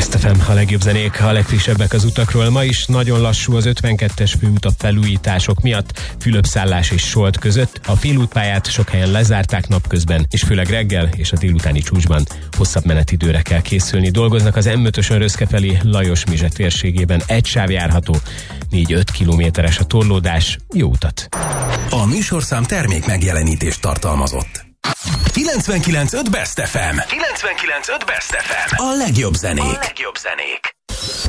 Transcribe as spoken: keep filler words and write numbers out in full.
Best ef em, a legjobb zenék, a legfrissebbek az utakról. Ma is nagyon lassú az ötvenkettes főút a felújítások miatt, Fülöpszállás és Solt között. A félútpályát sok helyen lezárták napközben, és főleg reggel és a délutáni csúcsban hosszabb menetidőre kell készülni. Dolgoznak az em ötösön Röszke felé Lajos-Mizse térségében. Egy sáv járható, négy-öt kilométeres a torlódás. Jó utat! A műsorszám termék megjelenítést tartalmazott. kilencvenkilenc öt Best ef em. kilencvenkilenc öt Best ef em. A legjobb zenék. A legjobb zenék.